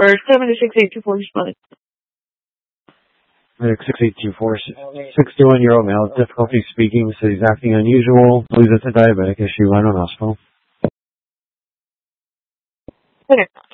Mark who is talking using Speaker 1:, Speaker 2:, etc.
Speaker 1: Or 76824, responding.
Speaker 2: 6824, 61-year-old male, difficulty speaking, says he's acting unusual, believes it's a diabetic issue, I don't know.
Speaker 1: Okay.